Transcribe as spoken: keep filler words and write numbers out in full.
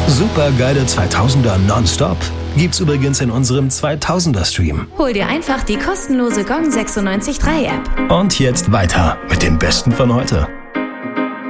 Super geile zweitausender nonstop gibt's übrigens in unserem zweitausender Stream. Hol dir einfach die kostenlose Gong sechsundneunzig Komma drei App. Und jetzt weiter mit dem Besten von heute.